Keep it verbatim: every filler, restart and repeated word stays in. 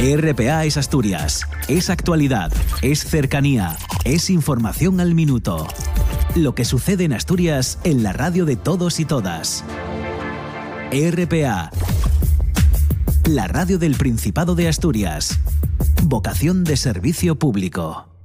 R P A es Asturias, es actualidad, es cercanía, es información al minuto. Lo que sucede en Asturias en la radio de todos y todas. R P A, la radio del Principado de Asturias. Vocación de servicio público.